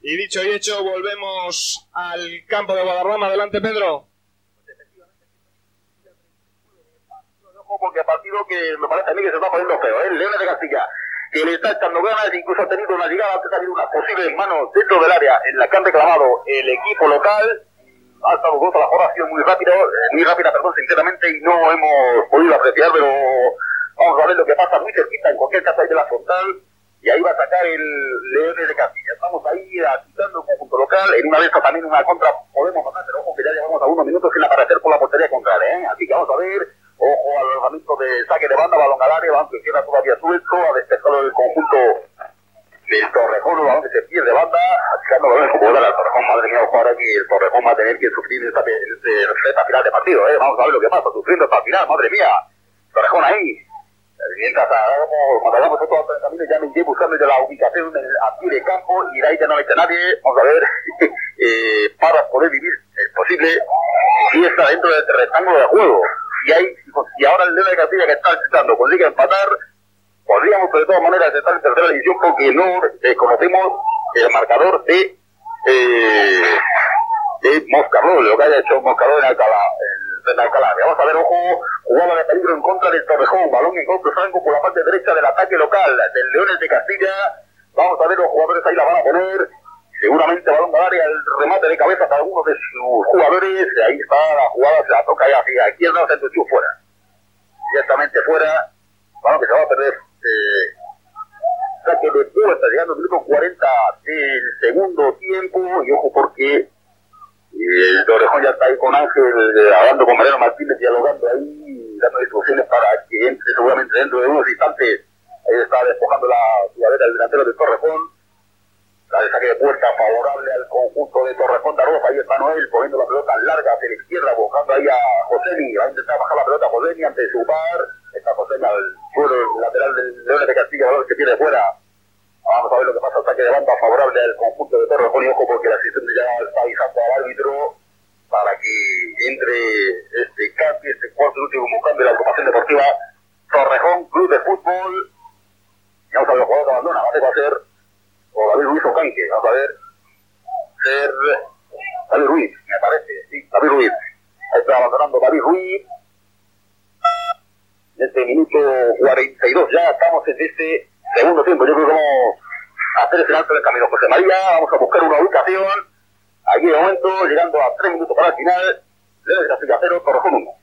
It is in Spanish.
Y dicho y hecho, volvemos al campo de Guadarrama. Adelante, Pedro. Porque partido que me parece a mí que se está poniendo feo, Leones de Castilla, que le está echando ganas, incluso ha tenido una llegada antes de salir unas posibles manos dentro del área en la que han reclamado el equipo local. Ha estado toda la jugada, ha sido muy rápida, sinceramente, y no hemos podido apreciar, pero vamos a ver lo que pasa muy cerquita, en cualquier caso ahí de la frontal, y ahí va a sacar el Leones de Castilla. Estamos ahí agitando el conjunto local, en una de estas también una contra podemos ganar, pero ojo que ya llevamos algunos minutos sin aparecer por la portería contraria, así que vamos a ver, ojo al lanzamiento de saque de banda, balón al área, balón que queda todavía suelto, a despejarlo del conjunto del Torrejón, un balón que se pierde banda, achicando balón como dar al Torrejón. Madre mía, ojo ahora que el Torrejón va a tener que sufrir esta final de partido, vamos a ver lo que pasa, sufriendo hasta el final, madre mía, Torrejón ahí. Mientras cuando hagamos estos camino ya me iré buscando ya la ubicación a pie de campo y de ahí ya no mete nadie. Vamos a ver para poder vivir es posible si está dentro del rectángulo de juego. Si ahora el León de Castilla que está visitando consigue empatar, podríamos de todas maneras estar en tercera división porque no conocemos el marcador de Moscardo, lo que haya hecho Moscardo en Alcalá. Vamos a ver, ojo, jugada de peligro en contra del Torrejón, balón en contra franco por la parte derecha del ataque local del Leones de Castilla. Vamos a ver, los jugadores ahí la van a poner, seguramente balón al área, el remate de cabeza para algunos de sus jugadores, ahí está la jugada, se la toca ahí hacia izquierda, centro y fuera, directamente fuera, balón que se va a perder, saque de puerta, llegando al minuto 40 del segundo tiempo, y ojo porque el Torrejón ya está ahí con Ángel, hablando con Mariano Martínez, dialogando ahí, dando instrucciones para que entre seguramente dentro de unos instantes. Ahí está despojando la jugadera del delantero de Torrejón. La de saque de puerta favorable al conjunto de Torrejón de Arroz. Ahí está Noel poniendo la pelota larga hacia la izquierda, buscando ahí a Joseni. Va a intentar bajar la pelota a Joseni ante su par. Está Joseni al suelo lateral del Leones de Castilla, balón que tiene fuera. Vamos a ver lo que pasa, el saque de banda favorable al conjunto de Torrejón y ojo porque la asistente ya está avisando al árbitro para que entre este cuarto y último cambio de la agrupación deportiva Torrejón Club de Fútbol. Y vamos a ver los jugadores que abandona, va a ser o David Ruiz o Canque, vamos a ver, ser David Ruiz, me parece, sí, David Ruiz. Ahí está abandonando David Ruiz. En este minuto 42 ya estamos en este segundo tiempo. Yo creo que vamos a hacer ese alto del camino José María, vamos a buscar una ubicación aquí de momento, llegando a 3 minutos para el final. Leones de Castilla 0, Torrejón 1.